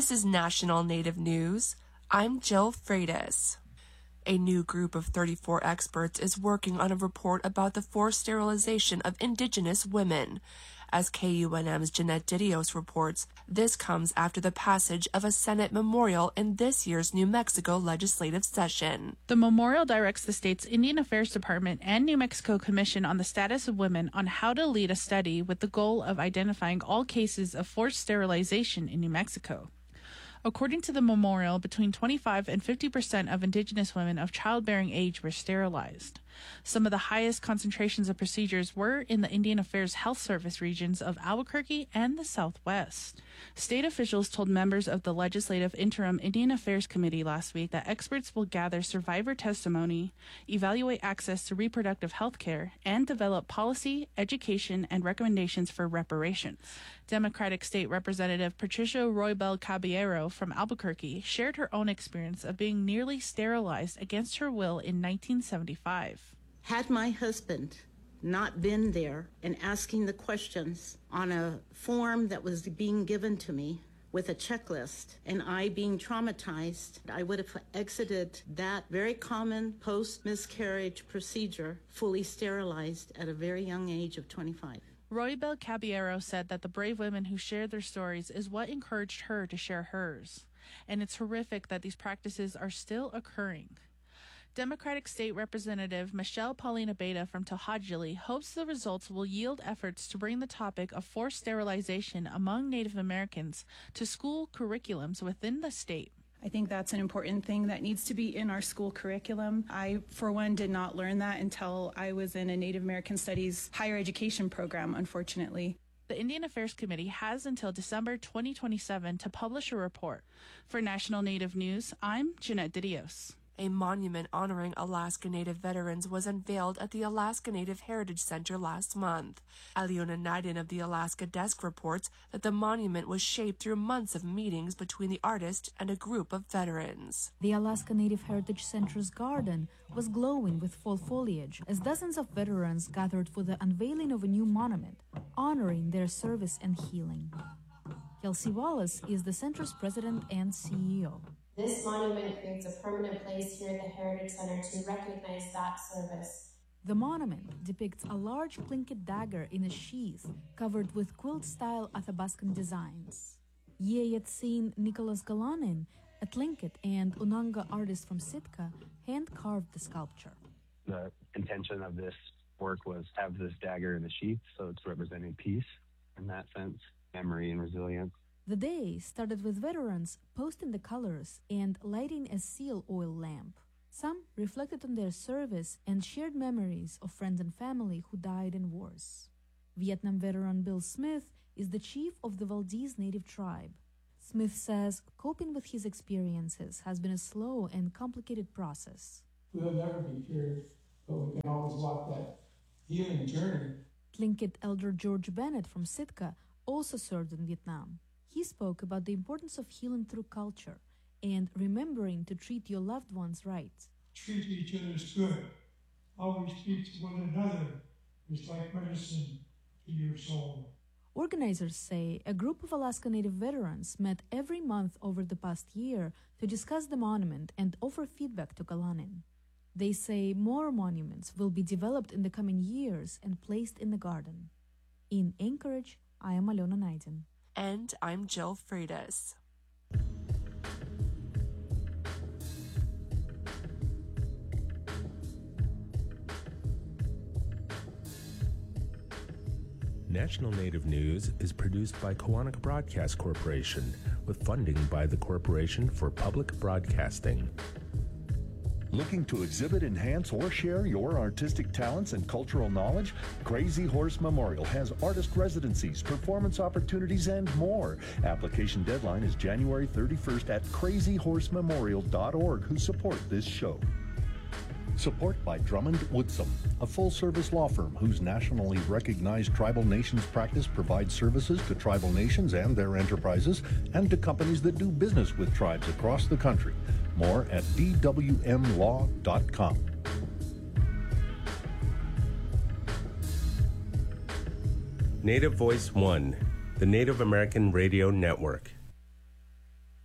This is National Native News. I'm Jill Freitas. A new group of 34 experts is working on a report about the forced sterilization of Indigenous women. As KUNM's Jeanette Didios reports, this comes after the passage of a Senate memorial in this year's New Mexico legislative session. The memorial directs the state's Indian Affairs Department and New Mexico Commission on the Status of Women on how to lead a study with the goal of identifying all cases of forced sterilization in New Mexico. According to the memorial, between 25 and 50% of Indigenous women of childbearing age were sterilized. Some of the highest concentrations of procedures were in the Indian Affairs Health Service regions of Albuquerque and the Southwest. State officials told members of the Legislative Interim Indian Affairs Committee last week that experts will gather survivor testimony, evaluate access to reproductive health care, and develop policy, education, and recommendations for reparations. Democratic State Representative Patricia Roybal Caballero from Albuquerque shared her own experience of being nearly sterilized against her will in 1975. Had my husband not been there and asking the questions on a form that was being given to me with a checklist, and I being traumatized, I would have exited that very common post-miscarriage procedure fully sterilized at a very young age of 25. Roybal Caballero said that the brave women who shared their stories is what encouraged her to share hers. And it's horrific that these practices are still occurring. Democratic State Representative Michelle Paulina Beta from Tohajili hopes the results will yield efforts to bring the topic of forced sterilization among Native Americans to school curriculums within the state. I think that's an important thing that needs to be in our school curriculum. I, for one, did not learn that until I was in a Native American Studies higher education program, unfortunately. The Indian Affairs Committee has until December 2027 to publish a report. For National Native News, I'm Jeanette Didios. A monument honoring Alaska Native veterans was unveiled at the Alaska Native Heritage Center last month. Aliona Naiden of the Alaska Desk reports that the monument was shaped through months of meetings between the artist and a group of veterans. The Alaska Native Heritage Center's garden was glowing with fall foliage as dozens of veterans gathered for the unveiling of a new monument, honoring their service and healing. Kelsey Wallace is the center's president and CEO. This monument creates a permanent place here in the Heritage Center to recognize that service. The monument depicts a large Tlingit dagger in a sheath covered with quilt-style Athabascan designs. Yeyetsin Nicholas Galanin, a Tlingit and Unanga artist from Sitka, hand-carved the sculpture. The intention of this work was to have this dagger in a sheath, so it's representing peace in that sense, memory and resilience. The day started with veterans posting the colors and lighting a seal oil lamp. Some reflected on their service and shared memories of friends and family who died in wars. Vietnam veteran Bill Smith is the chief of the Valdez Native tribe. Smith says coping with his experiences has been a slow and complicated process. We'll never be cured, but we can always walk that healing journey. Tlingit elder George Bennett from Sitka also served in Vietnam. He spoke about the importance of healing through culture and remembering to treat your loved ones right. Treat each other good. Always treat one another. It's like medicine to your soul. Organizers say a group of Alaska Native veterans met every month over the past year to discuss the monument and offer feedback to Galanin. They say more monuments will be developed in the coming years and placed in the garden. In Anchorage, I am Aliona Naiden. And I'm Jill Freitas. National Native News is produced by Koahnic Broadcast Corporation with funding by the Corporation for Public Broadcasting. Looking to exhibit, enhance, or share your artistic talents and cultural knowledge? Crazy Horse Memorial has artist residencies, performance opportunities, and more. Application deadline is January 31st at crazyhorsememorial.org, who support this show. Support by Drummond Woodsum, a full-service law firm whose nationally recognized tribal nations practice provides services to tribal nations and their enterprises and to companies that do business with tribes across the country. More at dwmlaw.com. Native Voice One, the Native American Radio Network.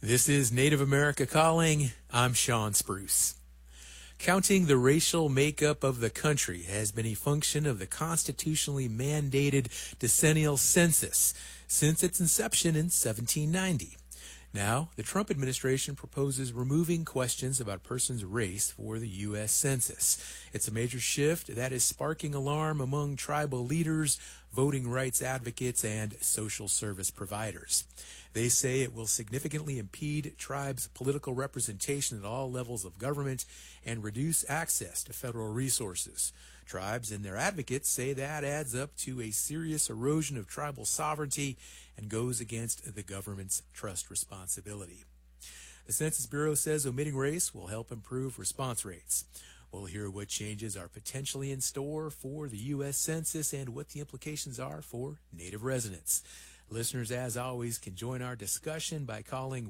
This is Native America Calling. I'm Sean Spruce. Counting the racial makeup of the country has been a function of the constitutionally mandated decennial census since its inception in 1790. Now, the Trump administration proposes removing questions about a person's race for the U.S. Census. It's a major shift that is sparking alarm among tribal leaders, voting rights advocates, and social service providers. They say it will significantly impede tribes' political representation at all levels of government and reduce access to federal resources. Tribes and their advocates say that adds up to a serious erosion of tribal sovereignty and goes against the government's trust responsibility. The Census Bureau says omitting race will help improve response rates. We'll hear what changes are potentially in store for the U.S. Census and what the implications are for Native residents. Listeners, as always, can join our discussion by calling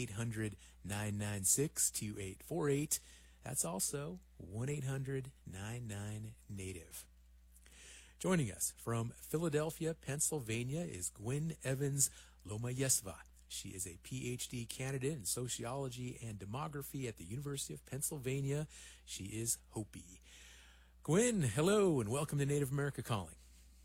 1-800-996-2848. That's also 1-800-99-NATIVE. Joining us from Philadelphia, Pennsylvania is Gwen Evans Lomayesva. She is a Ph.D. candidate in sociology and demography at the University of Pennsylvania. She is Hopi. Gwen, hello, and welcome to Native America Calling.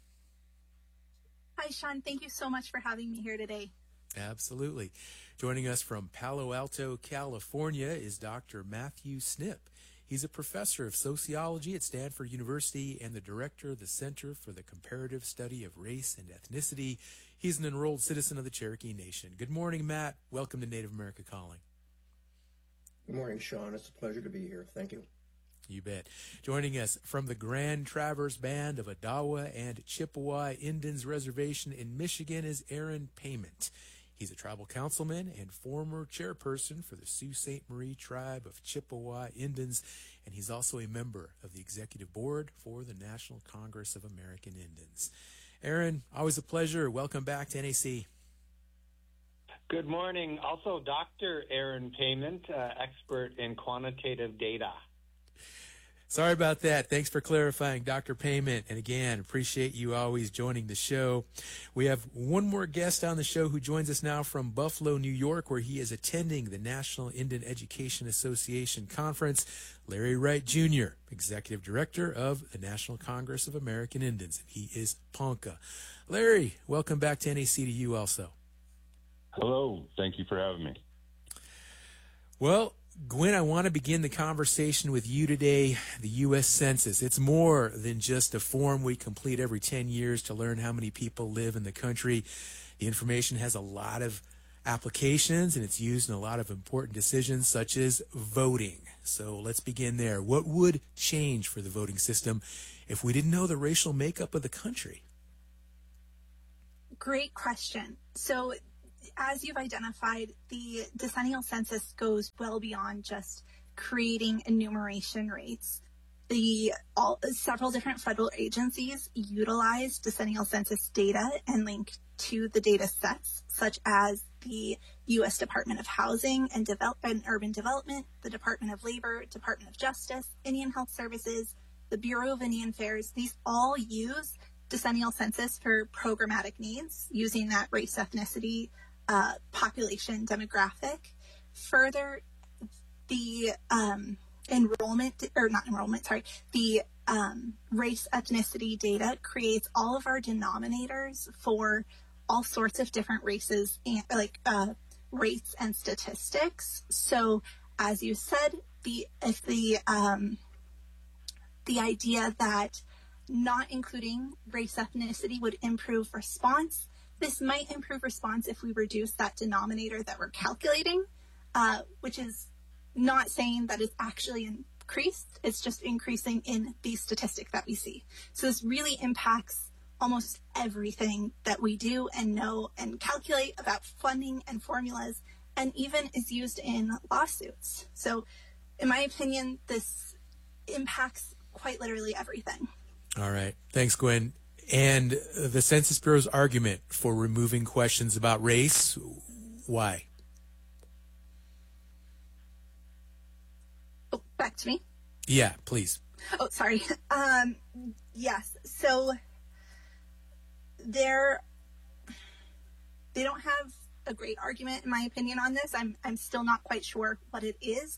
Hi, Sean. Thank you so much for having me here today. Absolutely. Joining us from Palo Alto, California is Dr. Matthew Snip. He's a professor of sociology at Stanford University and the director of the Center for the Comparative Study of Race and Ethnicity. He's an enrolled citizen of the Cherokee Nation. Good morning, Matt. Welcome to Native America Calling. Good morning, Sean. It's a pleasure to be here. Thank you. You bet. Joining us from the Grand Traverse Band of Odawa and Chippewa Indians Reservation in Michigan is Aaron Payment. He's a tribal councilman and former chairperson for the Sault Ste. Marie Tribe of Chippewa Indians, and he's also a member of the executive board for the National Congress of American Indians. Aaron, always a pleasure. Welcome back to NAC. Good morning. Also, Dr. Aaron Payment, expert in quantitative data. Sorry about that. Thanks for clarifying, Dr. Payment. And again, appreciate you always joining the show. We have one more guest on the show who joins us now from Buffalo, New York, where he is attending the National Indian Education Association Conference. Larry Wright, Jr., Executive Director of the National Congress of American Indians. And he is Ponca. Larry, welcome back to NAC to you also. Hello. Thank you for having me. Well, Gwen, I want to begin the conversation with you today. The U.S. Census, it's more than just a form we complete every 10 years to learn how many people live in the country. The information has a lot of applications, and it's used in a lot of important decisions, such as voting. So let's begin there. What would change for the voting system if we didn't know the racial makeup of the country? Great question. So, as you've identified, the decennial census goes well beyond just creating enumeration rates. Several different federal agencies utilize decennial census data and link to the data sets, such as the U.S. Department of Housing and Urban Development, the Department of Labor, Department of Justice, Indian Health Services, the Bureau of Indian Affairs. These all use decennial census for programmatic needs, using that race, ethnicity, population demographic. Further, the the race ethnicity data creates all of our denominators for all sorts of different races and rates and statistics. So, as you said, the idea that not including race ethnicity would improve response. This might improve response if we reduce that denominator that we're calculating, which is not saying that it's actually increased. It's just increasing in the statistic that we see. So this really impacts almost everything that we do and know and calculate about funding and formulas, and even is used in lawsuits. So in my opinion, this impacts quite literally everything. All right. Thanks, Gwen. And the Census Bureau's argument for removing questions about race, why? Oh, back to me? Yeah, please. Oh, sorry. Yes. So they don't have a great argument, in my opinion, on this. I'm still not quite sure what it is.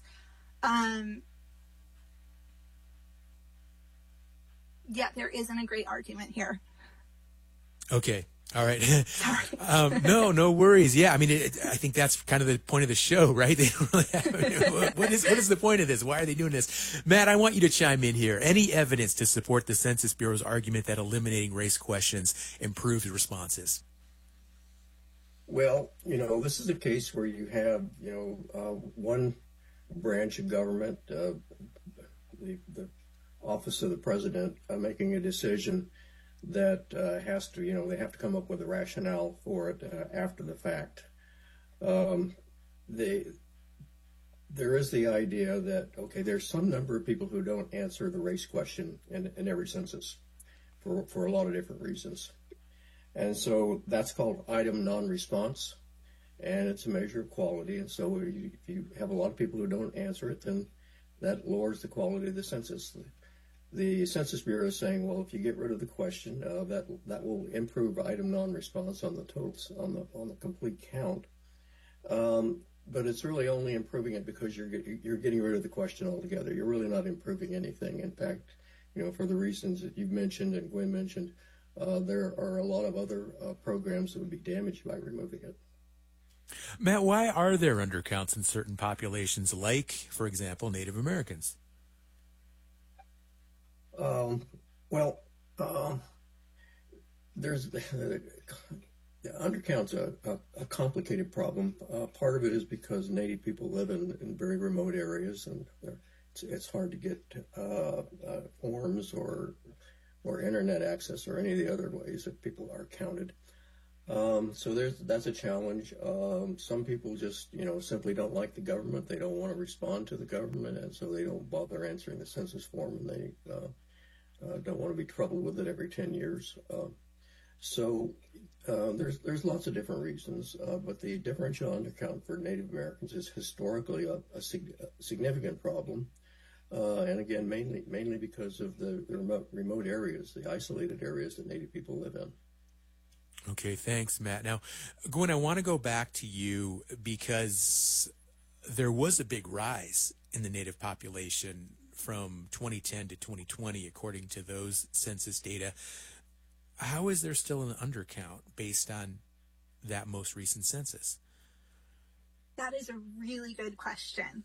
Yeah, there isn't a great argument here. Okay. All right. No worries. Yeah. I mean, I think that's kind of the point of the show, right? They don't really have, what is the point of this? Why are they doing this? Matt, I want you to chime in here. Any evidence to support the Census Bureau's argument that eliminating race questions improves responses? Well, this is a case where you have, one branch of government, the Office of the President, making a decision that has to, they have to come up with a rationale for it after the fact. There is the idea that, okay, there's some number of people who don't answer the race question in every census for a lot of different reasons. And so that's called item non-response, and it's a measure of quality. And so if you have a lot of people who don't answer it, then that lowers the quality of the census. The Census Bureau is saying, well, if you get rid of the question, that will improve item non-response on the totals on the complete count. But it's really only improving it because you're getting rid of the question altogether. You're really not improving anything. In fact, for the reasons that you've mentioned and Gwen mentioned, there are a lot of other programs that would be damaged by removing it. Matt, why are there undercounts in certain populations, like, for example, Native Americans? There's undercount's a complicated problem. Part of it is because Native people live in very remote areas, and it's hard to get forms or internet access or any of the other ways that people are counted. So that's a challenge. Some people just, simply don't like the government. They don't want to respond to the government, and so they don't bother answering the census form, and they don't want to be troubled with it every 10 years. So there's lots of different reasons, but the differential undercount for Native Americans is historically a significant problem. And again, mainly because of the remote areas, the isolated areas that Native people live in. Okay, thanks, Matt. Now, Gwen, I want to go back to you because there was a big rise in the Native population from 2010 to 2020, according to those census data. How is there still an undercount based on that most recent census? That is a really good question.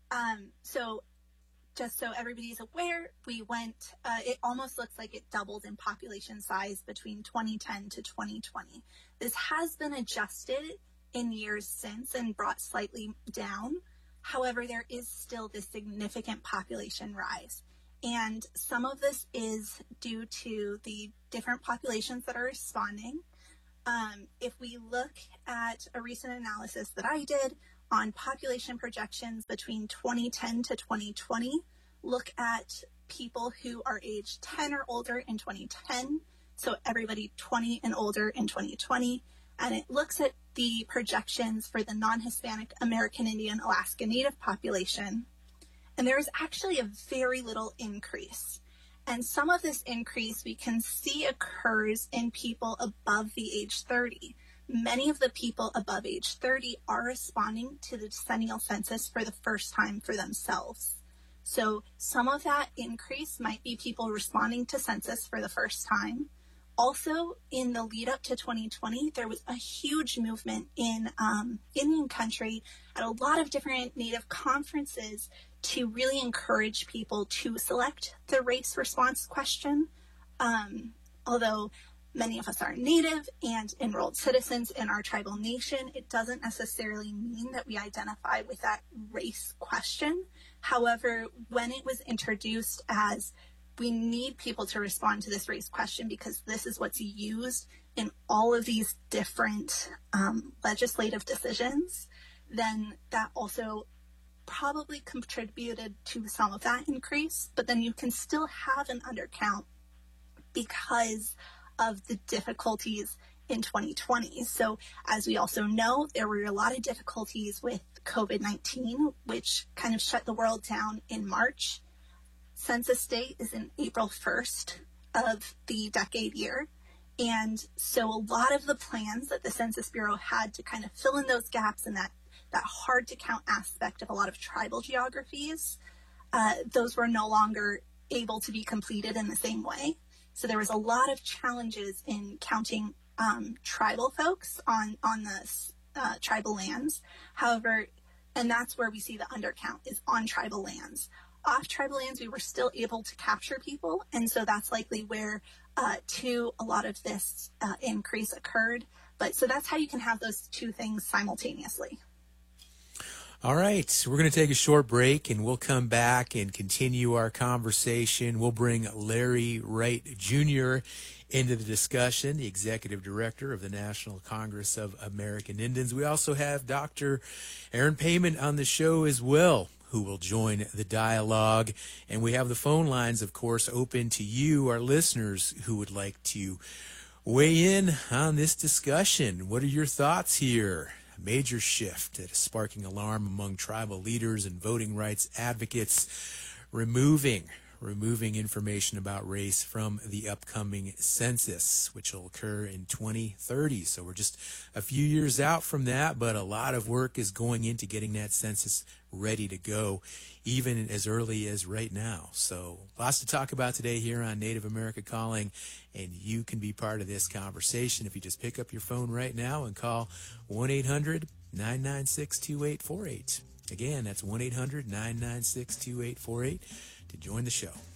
So just so everybody's aware, we went, it almost looks like it doubled in population size between 2010 to 2020. This has been adjusted in years since and brought slightly down. However, there is still this significant population rise. And some of this is due to the different populations that are responding. If we look at a recent analysis that I did on population projections between 2010 to 2020, look at people who are aged 10 or older in 2010, so everybody 20 and older in 2020, and it looks at the projections for the non-Hispanic American Indian Alaska Native population, and there is actually a very little increase. And some of this increase we can see occurs in people above the age 30. Many of the people above age 30 are responding to the decennial census for the first time for themselves. So some of that increase might be people responding to census for the first time. Also, in the lead up to 2020, there was a huge movement in Indian country at a lot of different Native conferences to really encourage people to select the race response question. Although many of us are Native and enrolled citizens in our tribal nation, it doesn't necessarily mean that we identify with that race question. However, when it was introduced as we need people to respond to this race question because this is what's used in all of these different legislative decisions, then that also probably contributed to some of that increase. But then you can still have an undercount because of the difficulties in 2020. So as we also know, there were a lot of difficulties with COVID-19, which kind of shut the world down in March. Census Day is in April 1st of the decade year. And so a lot of the plans that the Census Bureau had to kind of fill in those gaps and that hard to count aspect of a lot of tribal geographies, those were no longer able to be completed in the same way. So there was a lot of challenges in counting tribal folks on the tribal lands. However, and that's where we see the undercount is on tribal lands. Off tribal lands, we were still able to capture people, and so that's likely where a lot of this increase occurred. But so that's how you can have those two things simultaneously. All right, we're going to take a short break, and we'll come back and continue our conversation. We'll bring Larry Wright Jr. into the discussion, the Executive Director of the National Congress of American Indians. We also have Dr. Aaron Payment on the show as well, who will join the dialogue. And we have the phone lines, of course, open to you, our listeners, who would like to weigh in on this discussion. What are your thoughts here? A major shift that is sparking alarm among tribal leaders and voting rights advocates, removing information about race from the upcoming census, which will occur in 2030. So we're just a few years out from that, but a lot of work is going into getting that census ready to go, even as early as right now. So lots to talk about today here on Native America Calling, and you can be part of this conversation if you just pick up your phone right now and call 1-800-996-2848. Again, that's 1-800-996-2848 to join the show.